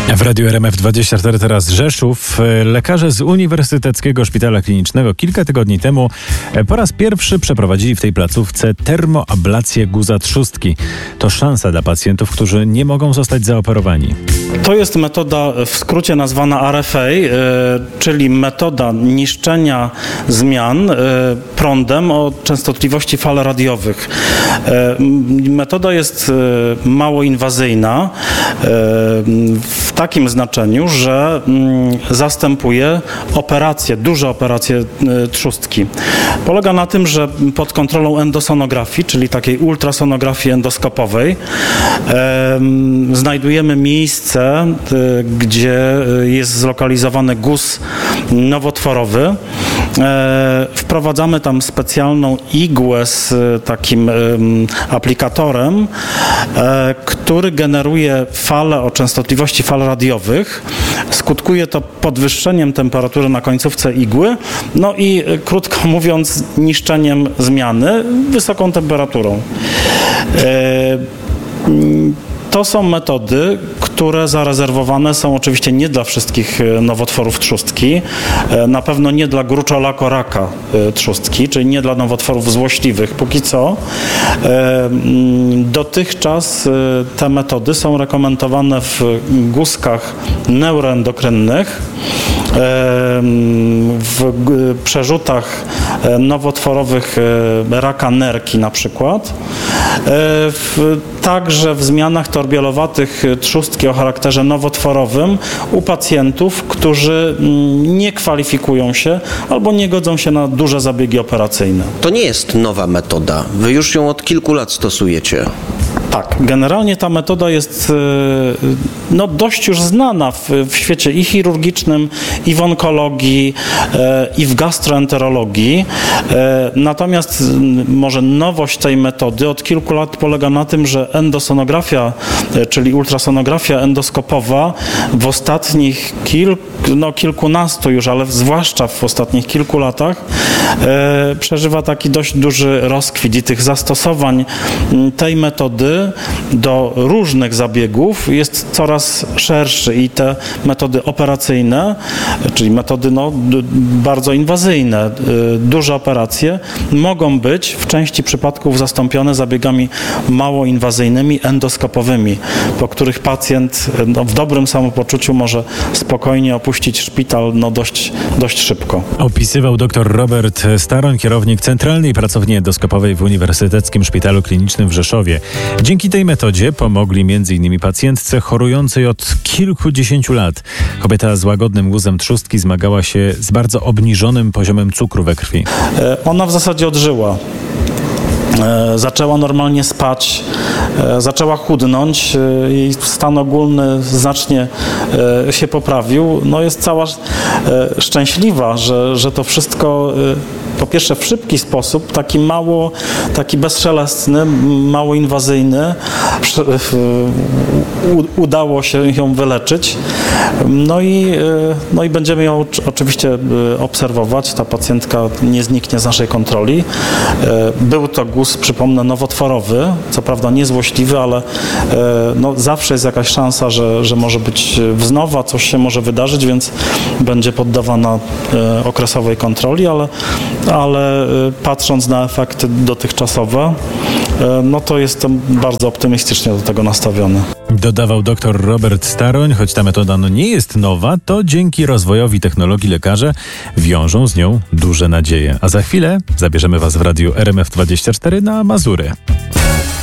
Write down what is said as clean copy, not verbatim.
W Radiu RMF24 teraz Rzeszów. Lekarze z Uniwersyteckiego Szpitala Klinicznego kilka tygodni temu po raz pierwszy przeprowadzili w tej placówce termoablację guza trzustki. To szansa dla pacjentów, którzy nie mogą zostać zaoperowani. To jest metoda w skrócie nazwana RFA, czyli metoda niszczenia zmian prądem o częstotliwości fal radiowych. Metoda jest mało inwazyjna w takim znaczeniu, że zastępuje duże operacje trzustki. Polega na tym, że pod kontrolą endosonografii, czyli takiej ultrasonografii endoskopowej, znajdujemy miejsce, gdzie jest zlokalizowany guz nowotworowy. Wprowadzamy tam specjalną igłę z takim aplikatorem, który generuje fale o częstotliwości fal radiowych. Skutkuje to podwyższeniem temperatury na końcówce igły, no i krótko mówiąc niszczeniem zmiany wysoką temperaturą. To są metody, które zarezerwowane są oczywiście nie dla wszystkich nowotworów trzustki, na pewno nie dla gruczołaka trzustki, czyli nie dla nowotworów złośliwych. Póki co dotychczas te metody są rekomendowane w guzkach neuroendokrynnych, w przerzutach nowotworowych raka nerki na przykład, także w zmianach torbielowatych trzustki o charakterze nowotworowym u pacjentów, którzy nie kwalifikują się albo nie godzą się na duże zabiegi operacyjne. To nie jest nowa metoda. Wy już ją od kilku lat stosujecie. Tak, generalnie ta metoda jest dość już znana w świecie i chirurgicznym, i w onkologii, i w gastroenterologii. Natomiast może nowość tej metody od kilku lat polega na tym, że endosonografia, czyli ultrasonografia endoskopowa w ostatnich kilkunastu już, ale zwłaszcza w ostatnich kilku latach przeżywa taki dość duży rozkwit i tych zastosowań tej metody do różnych zabiegów jest coraz szerszy i te metody operacyjne, czyli metody bardzo inwazyjne, duże operacje, mogą być w części przypadków zastąpione zabiegami mało inwazyjnymi, endoskopowymi, po których pacjent w dobrym samopoczuciu może spokojnie opuścić szpital dość szybko. Opisywał dr Robert Staroń, kierownik Centralnej Pracowni Endoskopowej w Uniwersyteckim Szpitalu Klinicznym w Rzeszowie. Dzięki tej metodzie pomogli m.in. pacjentce chorującej od kilkudziesięciu lat. Kobieta z łagodnym guzem trzustki zmagała się z bardzo obniżonym poziomem cukru we krwi. Ona w zasadzie odżyła. Zaczęła normalnie spać, zaczęła chudnąć, jej stan ogólny znacznie się poprawił. Jest cała szczęśliwa, że to wszystko po pierwsze w szybki sposób, taki bezszelestny, mało inwazyjny, udało się ją wyleczyć. I będziemy ją oczywiście obserwować. Ta pacjentka nie zniknie z naszej kontroli. Był to guz, przypomnę, nowotworowy, co prawda niezłośliwy, ale zawsze jest jakaś szansa, że może być wznowa, coś się może wydarzyć, więc będzie poddawana okresowej kontroli, ale patrząc na efekty dotychczasowe, to jestem bardzo optymistycznie do tego nastawiony. Dodawał dr Robert Staroń, choć ta metoda nie jest nowa, to dzięki rozwojowi technologii lekarze wiążą z nią duże nadzieje. A za chwilę zabierzemy Was w radiu RMF24 na Mazury.